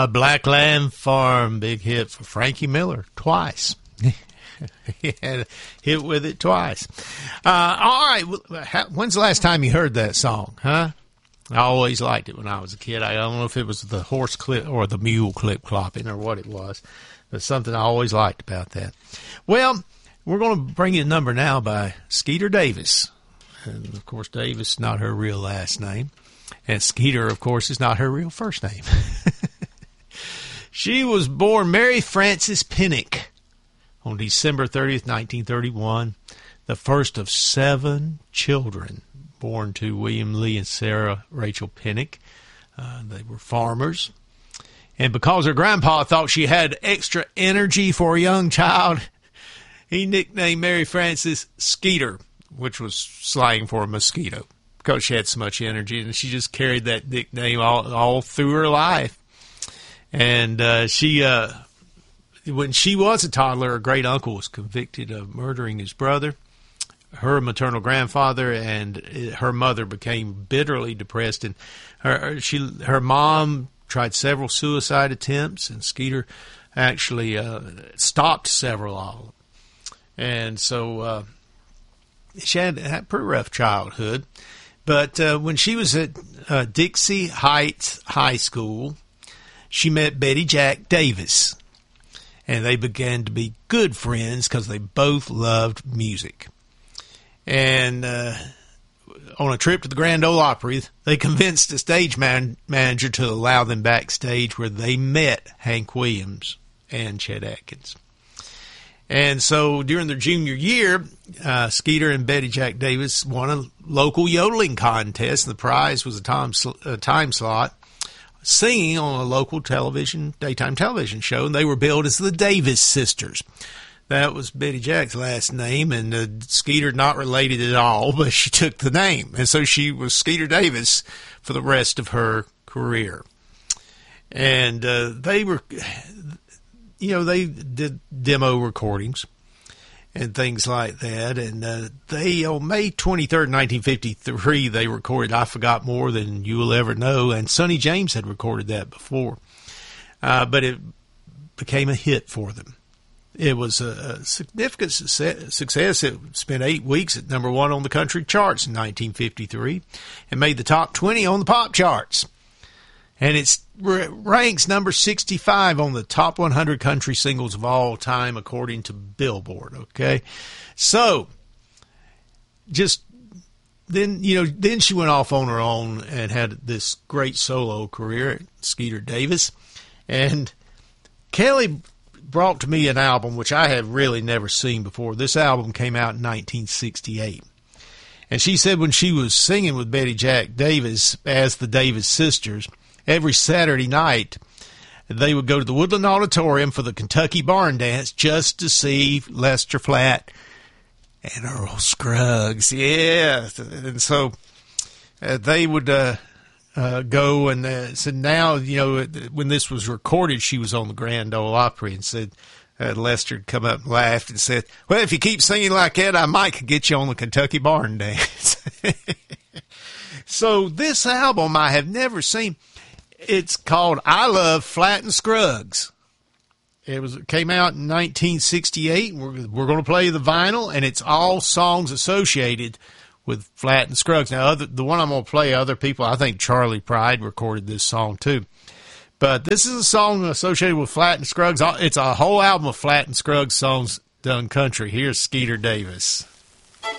A Black Lamb Farm, big hit for Frankie Miller twice. He had a hit with it twice. All right, when's the last time you heard that song, huh? I always liked it when I was a kid. I don't know if it was the horse clip or the mule clip clopping or what it was, but something I always liked about that. Well, we're going to bring you a number now by Skeeter Davis. And, of course, Davis is not her real last name. And Skeeter, of course, is not her real first name. She was born Mary Frances Pinnock on December 30th, 1931, the first of 7 children born to William Lee and Sarah Rachel Pinnock. They were farmers. And because her grandpa thought she had extra energy for a young child, he nicknamed Mary Frances Skeeter, which was slang for a mosquito, because she had so much energy, and she just carried that nickname all through her life. And when she was a toddler, her great uncle was convicted of murdering his brother. Her maternal grandfather and her mother became bitterly depressed, and her mom tried several suicide attempts, and Skeeter actually stopped several of them. And so she had a pretty rough childhood. But when she was at Dixie Heights High School, she met Betty Jack Davis. And they began to be good friends because they both loved music. And on a trip to the Grand Ole Opry, they convinced the stage manager to allow them backstage, where they met Hank Williams and Chet Atkins. And so during their junior year, Skeeter and Betty Jack Davis won a local yodeling contest. The prize was a time slot singing on a local daytime television show, and they were billed as the Davis Sisters. That was Betty Jack's last name, and Skeeter not related at all, but she took the name. And so she was Skeeter Davis for the rest of her career. And they were, they did demo recordings and things like that. And they, on May 23rd, 1953, they recorded I Forgot More Than You'll Ever Know, and Sonny James had recorded that before. But it became a hit for them. It was a significant success. It spent 8 weeks at number 1 on the country charts in 1953 and made the top 20 on the pop charts. And it ranks number 65 on the top 100 country singles of all time, according to Billboard. Okay. So then she went off on her own and had this great solo career, Skeeter Davis. And Kelly brought to me an album which I had really never seen before. This album came out in 1968. And she said when she was singing with Betty Jack Davis as the Davis Sisters, every Saturday night they would go to the Woodland Auditorium for the Kentucky Barn Dance just to see Lester Flatt and Earl Scruggs. Yeah. And so they would go, and so now, when this was recorded, she was on the Grand Ole Opry, and said Lester had come up and laughed and said, "Well, if you keep singing like that, I might get you on the Kentucky Barn Dance." So this album I have never seen. It's called I Love Flatt and Scruggs. It came out in 1968. We're going to play the vinyl, and it's all songs associated with Flatt and Scruggs. Now, the one I'm going to play, other people, I think Charlie Pride recorded this song too. But this is a song associated with Flatt and Scruggs. It's a whole album of Flatt and Scruggs songs done country. Here's Skeeter Davis.